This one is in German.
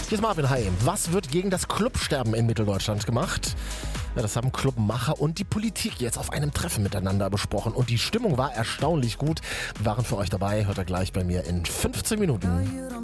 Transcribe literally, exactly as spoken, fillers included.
Hier ist Marvin, hi. Was wird gegen das Clubsterben in Mitteldeutschland gemacht? Ja, das haben Clubmacher und die Politik jetzt auf einem Treffen miteinander besprochen. Und die Stimmung war erstaunlich gut. Wir waren für euch dabei. Hört ihr gleich bei mir in fünfzehn Minuten.